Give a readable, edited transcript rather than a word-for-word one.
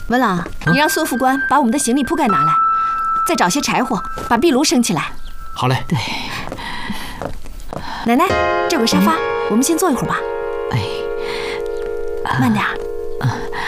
文朗，你让孙副官把我们的行李铺盖拿来，再找些柴火，把壁炉升起来。 好嘞。 对。奶奶，这有个沙发，我们先坐一会儿吧。 哎， 慢点儿。